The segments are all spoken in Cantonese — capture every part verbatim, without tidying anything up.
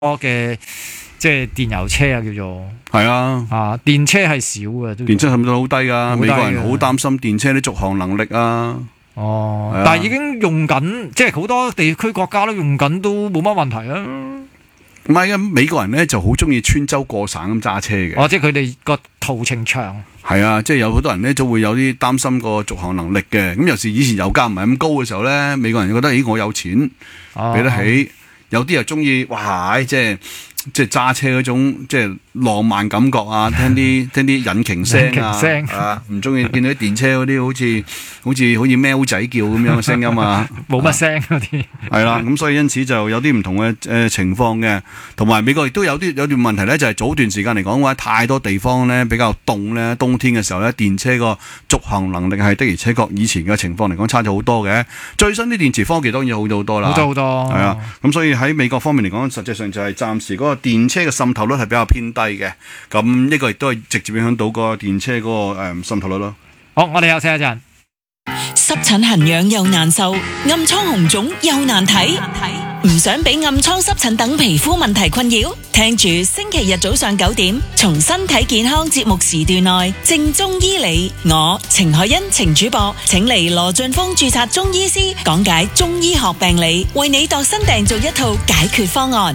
嘅即係電油車啊，叫做係啊， 啊電車係少嘅， 電車係咪都好低㗎？ 低美國人好擔心電車啲續航能力啊。 哦， 啊、 但係已經用緊，即係好多地區國家都用緊，都冇乜問題啊。 唔係啊，美國人咧就好中意穿州過省咁揸車嘅。 哦，即係佢哋個途程長。 係啊，即係有好多人咧都會有啲擔心個續航能力嘅。咁有時以前油價唔係咁高嘅時候咧，美國人就覺得咦我有錢俾得起，哦、有啲又中意哇即係。即係揸車嗰種即係浪漫感覺啊，聽啲聽啲引擎聲啊，聲啊唔中意見到啲電車嗰啲好似好似好似喵仔叫咁樣嘅聲音啊， 冇乜聲嗰啲。 係啦，咁所以因此就有啲唔同嘅誒、呃、情況嘅，同埋美國亦都有啲有段問題咧，就係、是、早段時間嚟講嘅話，太多地方咧比較凍咧，冬天嘅時候咧，電車個續航能力係的而且確以前嘅情況嚟講差咗好多嘅。最新啲電池科技當然好咗好多啦， 好多好多。 係啊，咁所以喺美國方面嚟講，實際上就係暫時嗰個電車嘅滲透率係比較偏低嘅，咁呢個亦都係直接影響到個電車嗰、那個誒、嗯、滲透率咯。 好，我哋休息一陣。 濕疹痕癢又難受，暗瘡紅腫又難睇，唔想俾暗瘡濕疹等皮膚問題困擾，聽住星期日早上九點，從身體健康節目時段內正中醫理，我程海欣程主播，請嚟羅俊峰註冊中醫師講解中醫學病理，為你度身訂做一套解決方案。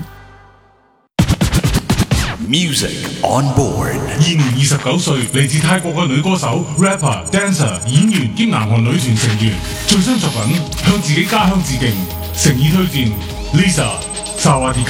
Music on board。 現年二十九歲，嚟自泰國嘅女歌手、rapper、dancer、演員兼南韓女團成員，最新作品向自己家鄉致敬，誠意推薦 Lisa Sawadee。